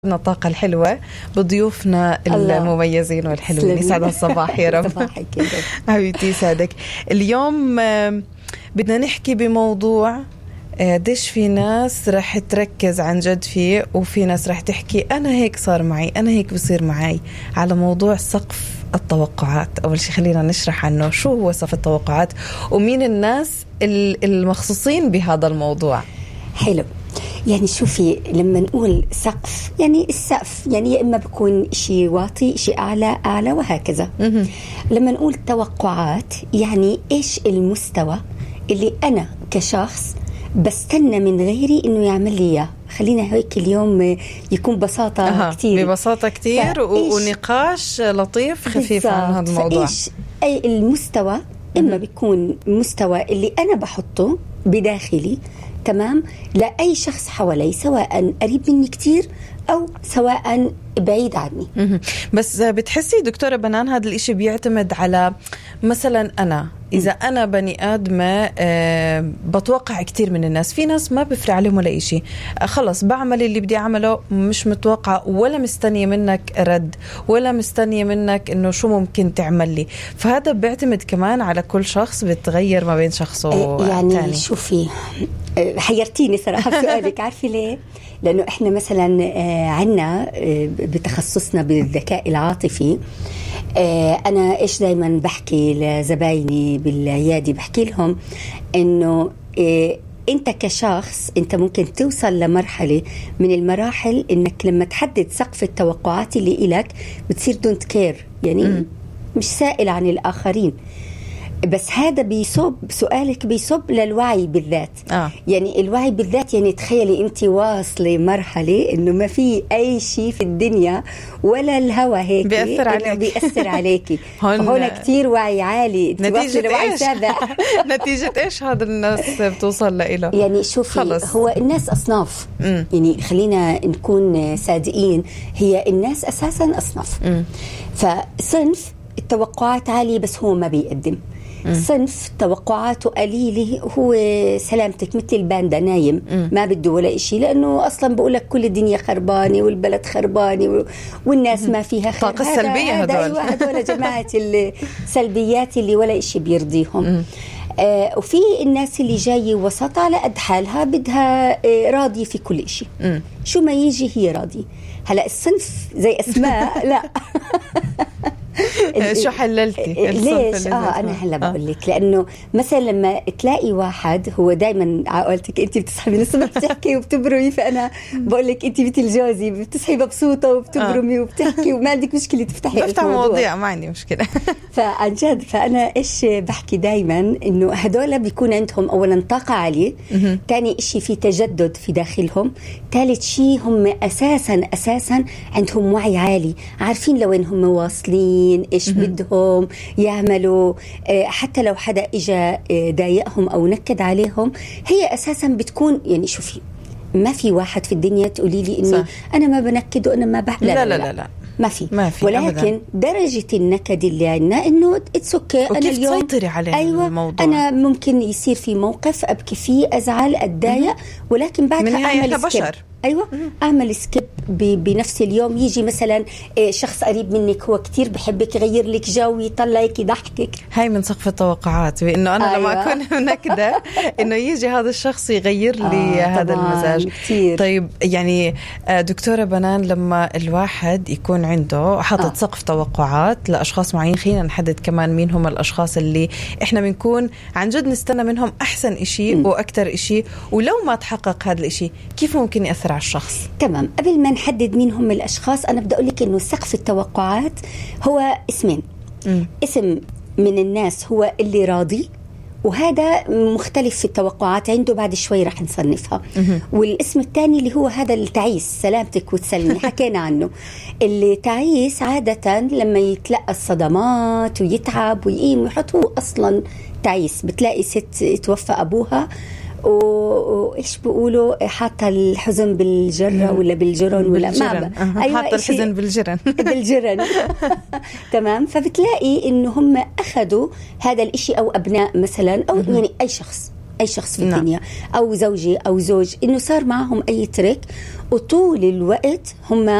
الطاقة الحلوة بضيوفنا المميزين والحلوين. يسعد الصباح يا رب. حبيبتي يسعدك. اليوم بدنا نحكي بموضوع ديش في ناس رح تركز عن جد فيه، وفي ناس رح تحكي أنا هيك صار معي، أنا هيك بصير معي، على موضوع سقف التوقعات. أول شيء خلينا نشرح عنه شو هو سقف التوقعات ومين الناس المخصوصين بهذا الموضوع. حلو. يعني شوفي، لما نقول سقف يعني السقف، يعني يا إما بيكون شيء واطي شيء أعلى وهكذا. لما نقول توقعات يعني إيش المستوى اللي أنا كشخص بستنى من غيري إنه يعمل لي إياه. خلينا هيك اليوم يكون ببساطة كتير، ببساطة كتير ونقاش لطيف خفيف عن هذا الموضوع. فإيش أي المستوى؟ إما بيكون مستوى اللي أنا بحطه بداخلي، تمام، لأي شخص حوالي، سواء قريب مني كتير أو سواء بعيد عني. بس بتحسي دكتورة بنان هذا الاشي بيعتمد على مثلا أنا إذا أنا بني آدمة بتوقع كتير من الناس، في ناس ما بفرق عليهم ولا إشي، خلص بعمل اللي بدي أعمله، مش متوقع ولا مستنية منك رد ولا مستنية منك إنه شو ممكن تعمل لي. فهذا بيعتمد كمان على كل شخص، بتغير ما بين شخص يعني تاني. شوفي، حيرتيني صراحة بسؤالك. عارفة ليه؟ لأنه إحنا مثلا عنا بتخصصنا بالذكاء العاطفي، أنا إيش دايما بحكي لزبايني بالعيادة، بحكي لهم إنه أنت كشخص أنت ممكن توصل لمرحلة من المراحل إنك لما تحدد سقف التوقعات اللي إلك بتصير دونت كير، يعني مش سائل عن الآخرين. بس هذا بيصب، سؤالك بيصب للوعي بالذات. يعني الوعي بالذات، يعني تخيلي انت واصله مرحله انه ما في اي شيء في الدنيا ولا الهوى هيك بيأثر عليكي. هون كتير وعي عالي. نتيجة ايش؟ نتيجة ايش هذا الناس بتوصل له؟ يعني شوفي، خلص. هو الناس اصناف. يعني خلينا نكون صادقين، هي الناس اساسا اصناف. فصنف التوقعات عالية بس هو ما بيقدم، صنف توقعاته قليلة هو سلامتك مثل الباندا نايم ما بده ولا إشي، لأنه أصلا بقولك كل الدنيا خربانة والبلد خربانة والناس ما فيها خير. طاقة سلبية هدول جماعة السلبيات اللي ولا إشي بيرضيهم. وفي الناس اللي جاية وسط على قد حالها، بدها راضية في كل إشي، شو ما يجي هي راضية. هلأ الصنف زي أسماء لا شو حللتي؟ ليش؟ أنا هلا بقول لك، لأنه مثلا لما تلاقي واحد هو دايما عقلتك أنت بتصحي من الصبح بتحكي وبتبرمي، فأنا بقول لك أنت مثل جوزي بتصحي مبسوطة وبتبرمي وبتحكي وما عندك مشكلة تفتحي بفتح مواضيع، ما عندي مشكلة. فعن جد، فأنا إيش بحكي دايما إنه هدول بيكون عندهم أولا طاقة عالية، تاني إشي في تجدد في داخلهم، ثالث شيء هم أساسا عندهم وعي عالي، عارفين لوين هم واصلين، إيش بدهم يعملوا. حتى لو حدا إجا ضايقهم أو نكد عليهم، هي أساسا بتكون، يعني شوفي، ما في واحد في الدنيا تقولي لي إني أنا ما بنكد وأنا ما لا لا لا لا، ما في ولكن أبداً. درجة النكد اللي عندنا إنه اتس اوكي، أنا اليوم تسيطري عليه. أيوة، الموضوع أنا ممكن يصير في موقف أبكي فيه، أزعل، أتضايق، ولكن بعدها أعمل سكيب. أيوة، أعمل سكيب بنفس اليوم. يجي مثلا شخص قريب منك هو كتير بحبك، يغير لك جو، يطلعك، يضحكك. هاي من سقف التوقعات، بأنه أنا لما أكون نكدة إنه يجي هذا الشخص يغير لي هذا المزاج كتير. طيب يعني دكتورة بنان، لما الواحد يكون عنده حاطط سقف توقعات لأشخاص معين، خلينا نحدد كمان مين هم الأشخاص اللي إحنا بنكون عن جد نستنى منهم أحسن إشي وأكتر إشي، ولو ما تحقق هذا الإشي كيف ممكن يأثر على الشخص؟ تمام. قبل ما نحدد مين هم الأشخاص، أنا بدي أقول لك إنه سقف التوقعات هو اسمين. اسم من الناس هو اللي راضي، وهذا مختلف في التوقعات عنده، بعد شوي رح نصنفها. والاسم الثاني اللي هو هذا التعيس، سلامتك وتسلمي، حكينا عنه. اللي تعيس عادة لما يتلقى الصدمات ويتعب ويقيم ويحط، هو أصلا تعيس. بتلاقي ست توفى أبوها وإيش بيقولوا حاطة الحزن بالجرة ولا بالجرن ولا ما أيوة، حاطة الحزن بالجرن تمام. فبتلاقي إنه هم أخذوا هذا الإشي، أو أبناء مثلا، أو يعني أي أي شخص في الدنيا أو زوجي أو زوج إنه صار معهم أي ترك وطول الوقت هم